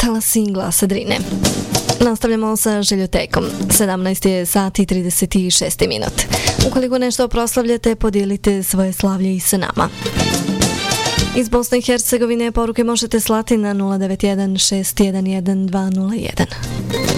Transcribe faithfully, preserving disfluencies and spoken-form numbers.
talasing glasa Drine. Nastavljamo sa željotekom. sedamnaest je sat i trideset šest minut. Ukoliko nešto proslavljate, podijelite svoje slavlje i sa nama. Iz Bosne i Hercegovine poruke možete slati na nula devet jedan šest jedan jedan dva nula jedan.